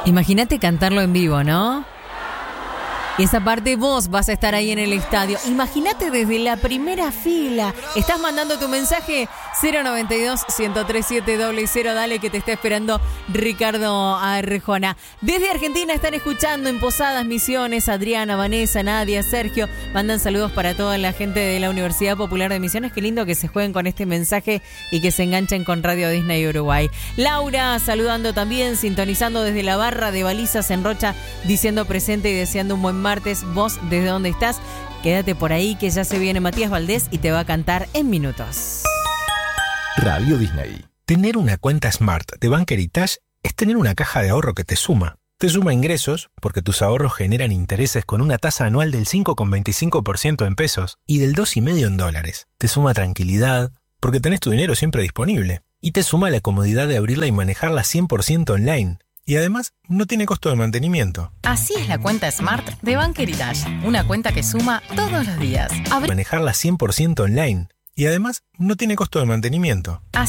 Imagínate cantarlo en vivo, ¿no? Y esa parte vos vas a estar ahí en el estadio. Imagínate desde la primera fila. Estás mandando tu mensaje 092-103700. Dale que te está esperando Ricardo Arjona. Desde Argentina están escuchando en Posadas, Misiones, Adriana, Vanessa, Nadia, Sergio. Mandan saludos para toda la gente de la Universidad Popular de Misiones. Qué lindo que se jueguen con este mensaje y que se enganchen con Radio Disney Uruguay. Laura saludando también, sintonizando desde la barra de balizas en Rocha, diciendo presente y deseando un buen martes. Vos, ¿desde dónde estás? Quédate por ahí que ya se viene Matías Valdés y te va a cantar en minutos. Radio Disney. Tener una cuenta Smart de Bank Heritage es tener una caja de ahorro que te suma. Te suma ingresos porque tus ahorros generan intereses con una tasa anual del 5,25% en pesos y del 2,5% en dólares. Te suma tranquilidad porque tenés tu dinero siempre disponible. Y te suma la comodidad de abrirla y manejarla 100% online. Y además, no tiene costo de mantenimiento. Así es la cuenta Smart de Bank Heritage. Una cuenta que suma todos los días. Manejarla 100% online. Y además, no tiene costo de mantenimiento.